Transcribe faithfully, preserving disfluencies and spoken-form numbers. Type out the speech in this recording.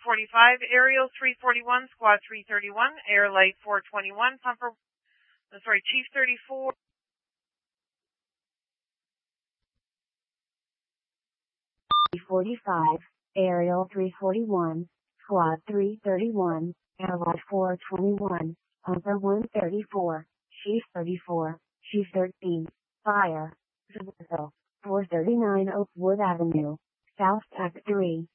forty-five, Aerial three forty-one, Squad three thirty-one, Air Light four twenty-one, Pumper, uh, sorry, Chief thirty-four. forty-five, Aerial three forty-one, Squad three thirty-one, Air Light four twenty-one, Pumper one thirty-four, Chief thirty-four, Chief thirteen, Fire, Zero, four thirty-nine Oakwood Avenue, South Tech three.